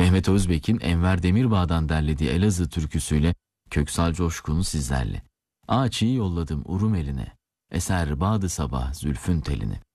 Mehmet Özbek'in Enver Demirbağ'dan derlediği Elazığ türküsüyle Köksal Coşkun sizlerle. Ağaç'ı yolladım Urum eline, eser bağdı sabah zülfün teline.